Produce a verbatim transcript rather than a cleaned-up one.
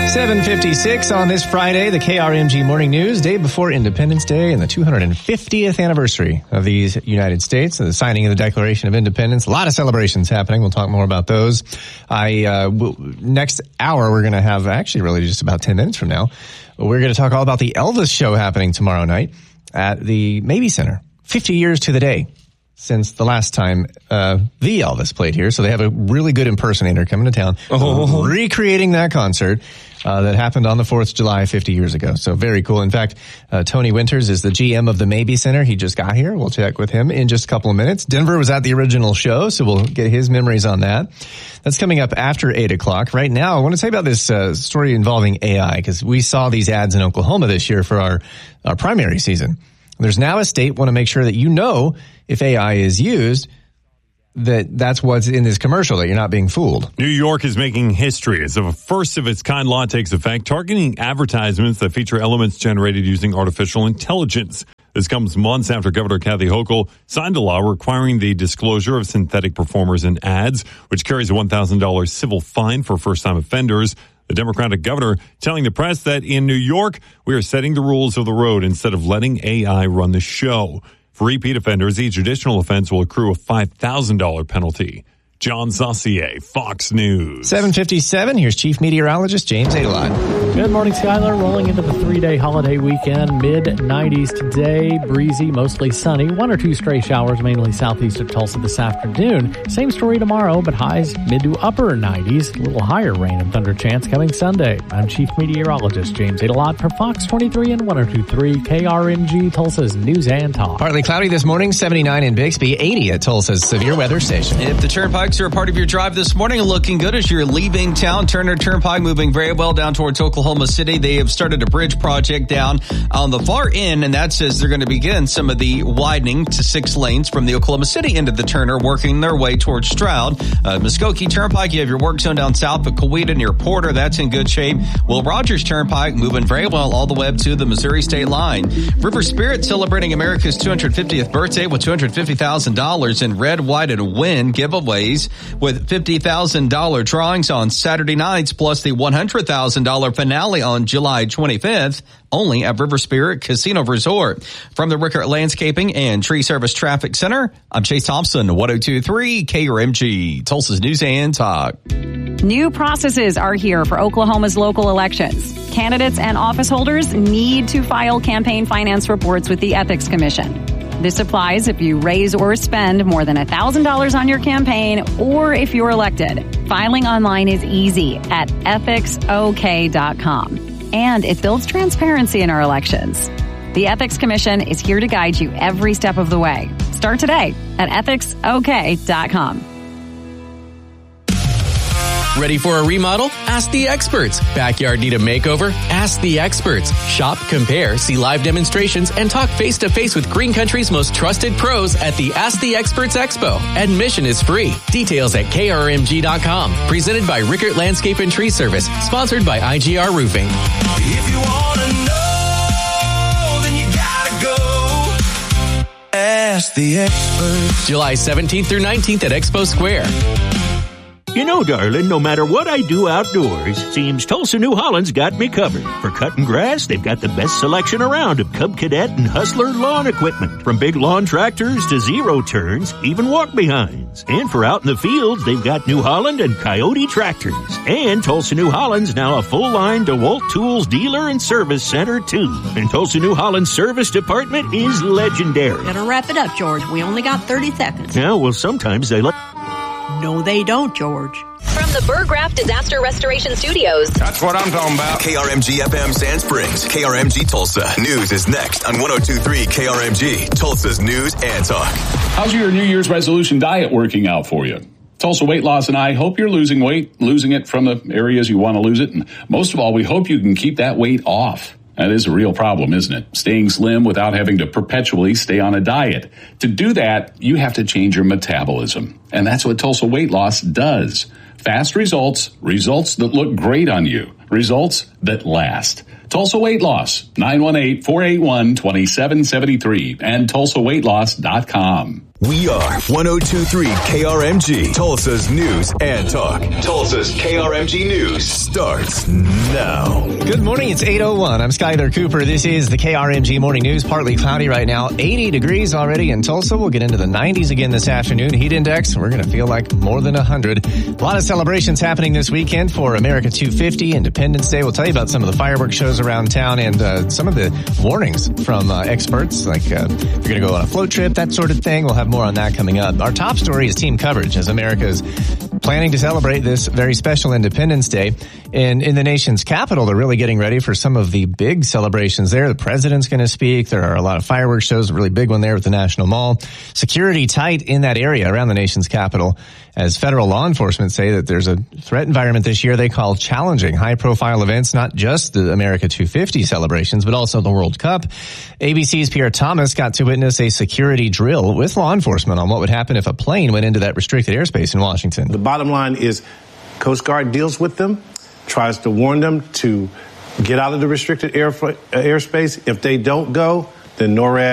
seven fifty-six on this Friday, the K R M G Morning News, day before Independence Day and the two hundred fiftieth anniversary of the United States, the signing of the Declaration of Independence. A lot of celebrations happening. We'll talk more about those. I uh, will, next hour, we're going to have, actually really just about ten minutes from now, we're going to talk all about the Elvis show happening tomorrow night at the Mabee Center. fifty years to the day since the last time uh the Elvis played here. So they have a really good impersonator coming to town, oh. recreating that concert uh that happened on the fourth of July fifty years ago. So very cool. In fact, uh Tony Winters is the G M of the Mabee Center. He just got here. We'll check with him in just a couple of minutes. Denver was at the original show, so we'll get his memories on that. That's coming up after eight o'clock. Right now, I want to tell you about this uh, story involving A I, because we saw these ads in Oklahoma this year for our, our primary season. There's now a state want to make sure that you know if A I is used, that that's what's in this commercial, that you're not being fooled. New York is making history as a first-of-its-kind law takes effect, targeting advertisements that feature elements generated using artificial intelligence. This comes months after Governor Kathy Hochul signed a law requiring the disclosure of synthetic performers in ads, which carries a one thousand dollars civil fine for first-time offenders. The Democratic governor telling the press that in New York, we are setting the rules of the road instead of letting A I run the show. For repeat offenders, each additional offense will accrue a five thousand dollars penalty. John Saucier, Fox News. seven fifty-seven, here's Chief Meteorologist James Adelot. Good morning, Skylar. Rolling into the three-day holiday weekend. mid nineties today, breezy, mostly sunny. One or two stray showers, mainly southeast of Tulsa this afternoon. Same story tomorrow, but highs mid to upper nineties. A little higher rain and thunder chance coming Sunday. I'm Chief Meteorologist James Adelot for Fox twenty-three and one oh two point three K R M G, Tulsa's News and Talk. Partly cloudy this morning, seventy-nine in Bixby, eighty at Tulsa's severe weather station. If the turnpike are a part of your drive this morning, looking good as you're leaving town. Turner Turnpike moving very well down towards Oklahoma City. They have started a bridge project down on the far end, and that says they're going to begin some of the widening to six lanes from the Oklahoma City end of the Turner, working their way towards Stroud. Uh, Muskogee Turnpike, you have your work zone down south at Coweta near Porter. That's in good shape. Will Rogers Turnpike moving very well all the way up to the Missouri state line. River Spirit celebrating America's two hundred fiftieth birthday with two hundred fifty thousand dollars in red, white, and win giveaways, with fifty thousand dollars drawings on Saturday nights, plus the one hundred thousand dollars finale on July twenty-fifth, only at River Spirit Casino Resort. From the Rickert Landscaping and Tree Service Traffic Center, I'm Chase Thompson, one oh two point three K R M G, Tulsa's News and Talk. New processes are here for Oklahoma's local elections. Candidates and office holders need to file campaign finance reports with the Ethics Commission. This applies if you raise or spend more than one thousand dollars on your campaign or if you're elected. Filing online is easy at ethics o k dot com. And it builds transparency in our elections. The Ethics Commission is here to guide you every step of the way. Start today at ethics o k dot com. Ready for a remodel? Ask the experts. Backyard need a makeover? Ask the experts. Shop, compare, see live demonstrations, and talk face-to-face with Green Country's most trusted pros at the Ask the Experts Expo. Admission is free. Details at K R M G dot com. Presented by Rickert Landscape and Tree Service. Sponsored by I G R Roofing. If you want to know, then you gotta go. Ask the experts. July seventeenth through nineteenth at Expo Square. You know, darling, no matter what I do outdoors, seems Tulsa New Holland's got me covered. For cutting grass, they've got the best selection around of Cub Cadet and Hustler lawn equipment. From big lawn tractors to zero turns, even walk-behinds. And for out in the fields, they've got New Holland and Coyote tractors. And Tulsa New Holland's now a full-line DeWalt Tools dealer and service center, too. And Tulsa New Holland's service department is legendary. Gotta wrap it up, George. We only got thirty seconds. Yeah, well, sometimes they let... No, they don't, George. From the Burgraft Disaster Restoration Studios. That's what I'm talking about. K R M G F M Sand Springs, K R M G Tulsa. News is next on one oh two point three K R M G, Tulsa's News and Talk. How's your New Year's resolution diet working out for you? Tulsa Weight Loss and I hope you're losing weight, losing it from the areas you want to lose it. And most of all, we hope you can keep that weight off. That is a real problem, isn't it? Staying slim without having to perpetually stay on a diet. To do that, you have to change your metabolism. And that's what Tulsa Weight Loss does. Fast results, results that look great on you, results that last. Tulsa Weight Loss, nine one eight, four eight one, two seven seven three and tulsa weight loss dot com. We are one oh two point three K R M G, Tulsa's news and talk. Tulsa's K R M G News starts now. Good morning. It's eight oh one. I'm Skyler Cooper. This is the K R M G Morning News. Partly cloudy right now. eighty degrees already in Tulsa. We'll get into the nineties again this afternoon. Heat index, we're going to feel like more than one hundred. A lot of celebrations happening this weekend for America two fifty, Independence Day. We'll tell you about some of the fireworks shows around town and uh, some of the warnings from uh, experts, like uh, if you're going to go on a float trip, that sort of thing. We'll have more on that coming up. Our top story is team coverage as America is planning to celebrate this very special Independence Day. In, in the nation's capital, they're really getting ready for some of the big celebrations there. The president's going to speak. There are a lot of fireworks shows, a really big one there at the National Mall. Security tight in that area around the nation's capital as federal law enforcement say that there's a threat environment this year they call challenging. High-profile events, not just the America two fifty celebrations, but also the World Cup. A B C's Pierre Thomas got to witness a security drill with law enforcement on what would happen if a plane went into that restricted airspace in Washington. The bottom line is Coast Guard deals with them, tries to warn them to get out of the restricted air, airspace. If they don't go, then NORAD